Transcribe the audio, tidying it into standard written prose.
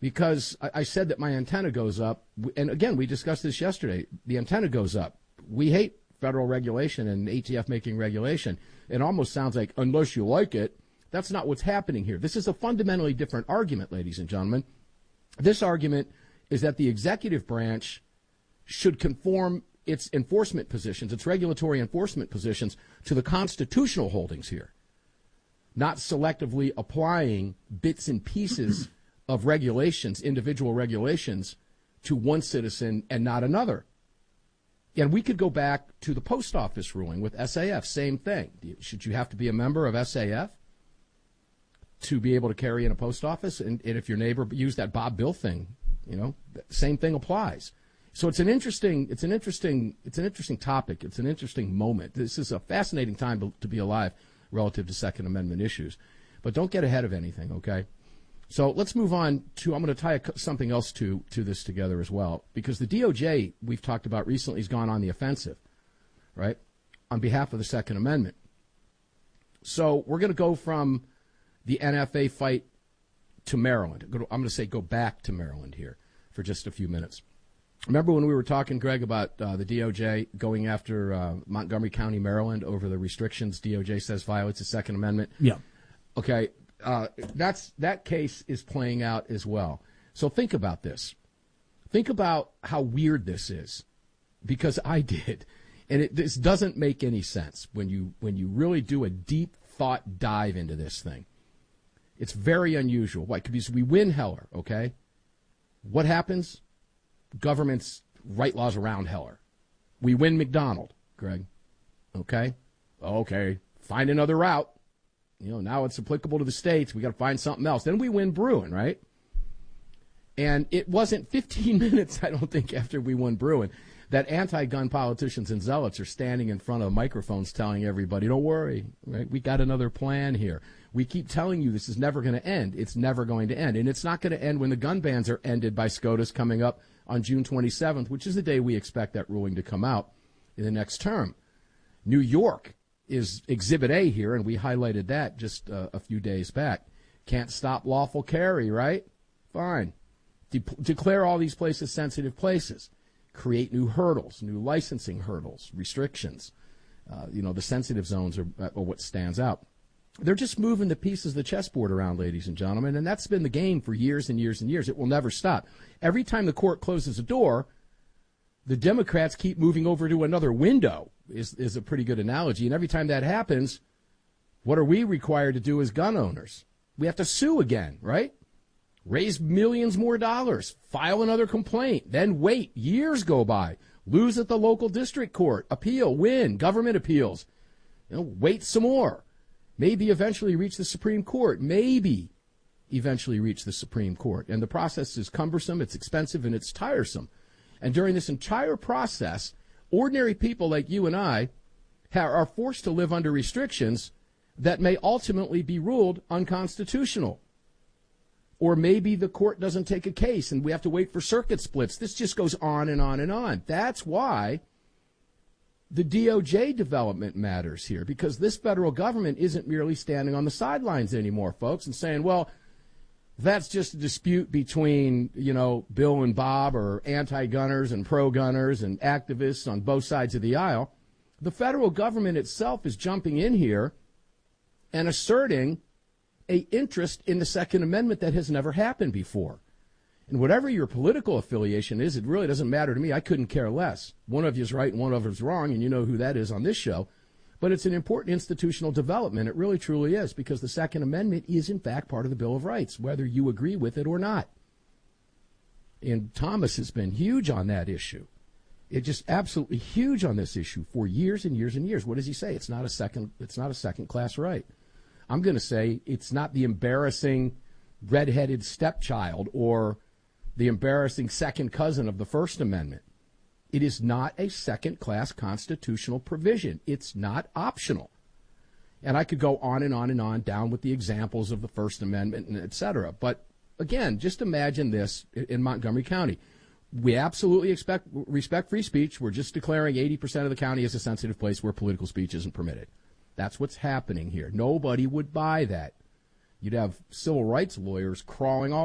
because I said that my antenna goes up. And again, we discussed this yesterday. The antenna goes up. We hate federal regulation and ATF making regulation. It almost sounds like, unless you like it. That's not what's happening here. This is a fundamentally different argument, ladies and gentlemen. This argument is that the executive branch should conform its enforcement positions, its regulatory enforcement positions, to the constitutional holdings here, not selectively applying bits and pieces of regulations, individual regulations, to one citizen and not another. And we could go back to the post office ruling with SAF, same thing. Should you have to be a member of SAF to be able to carry in a post office? And if your neighbor used that Bob Bill thing, same thing applies. So it's an interesting topic. It's an interesting moment. This is a fascinating time to be alive relative to Second Amendment issues. But don't get ahead of anything, okay? So let's move on to, I'm going to tie something else to this together as well, because the DOJ we've talked about recently has gone on the offensive, right, on behalf of the Second Amendment. So we're going to go from the NFA fight to Maryland. I'm going to say go back to Maryland here for just a few minutes. Remember when we were talking, Greg, about the DOJ going after Montgomery County, Maryland, over the restrictions DOJ says violates the Second Amendment? Yeah. Okay. That case is playing out as well. So think about this. Think about how weird this is, because I did, and this doesn't make any sense when you really do a deep thought dive into this thing. It's very unusual. Why? Because we win Heller. Okay. What happens? Governments write laws around Heller. We win McDonald, Greg. Okay. Find another route. Now it's applicable to the states. We got to find something else. Then we win Bruin, right? And it wasn't 15 minutes, I don't think, after we won Bruin, that anti-gun politicians and zealots are standing in front of microphones telling everybody, don't worry, right? We got another plan here. We keep telling you this is never going to end. It's never going to end. And it's not going to end when the gun bans are ended by SCOTUS coming up on June 27th, which is the day we expect that ruling to come out in the next term. New York is Exhibit A here, and we highlighted that just a few days back. Can't stop lawful carry, right? Fine. Declare all these places sensitive places. Create new hurdles, new licensing hurdles, restrictions. The sensitive zones are what stands out. They're just moving the pieces of the chessboard around, ladies and gentlemen, and that's been the game for years and years and years. It will never stop. Every time the court closes a door, the Democrats keep moving over to another window, is a pretty good analogy. And every time that happens, what are we required to do as gun owners? We have to sue again, right? Raise millions more dollars, file another complaint, then wait. Years go by, lose at the local district court, appeal, win, government appeals. Wait some more. Maybe eventually reach the Supreme Court. Maybe eventually reach the Supreme Court. And the process is cumbersome, it's expensive, and it's tiresome. And during this entire process, ordinary people like you and I are forced to live under restrictions that may ultimately be ruled unconstitutional. Or maybe the court doesn't take a case and we have to wait for circuit splits. This just goes on and on and on. That's why the DOJ development matters here, because this federal government isn't merely standing on the sidelines anymore, folks, and saying, well, that's just a dispute between, Bill and Bob, or anti-gunners and pro-gunners and activists on both sides of the aisle. The federal government itself is jumping in here and asserting an interest in the Second Amendment that has never happened before. And whatever your political affiliation is, it really doesn't matter to me. I couldn't care less. One of you is right and one of you is wrong, and you know who that is on this show. But it's an important institutional development. It really, truly is, because the Second Amendment is, in fact, part of the Bill of Rights, whether you agree with it or not. And Thomas has been huge on that issue. It's just absolutely huge on this issue for years and years and years. What does he say? It's not a second-class right. I'm going to say it's not the embarrassing redheaded stepchild or the embarrassing second cousin of the First Amendment. It is not a second-class constitutional provision. It's not optional. And I could go on and on and on down with the examples of the First Amendment and et cetera. But, again, just imagine this in Montgomery County. We absolutely respect free speech. We're just declaring 80% of the county as a sensitive place where political speech isn't permitted. That's what's happening here. Nobody would buy that. You'd have civil rights lawyers crawling all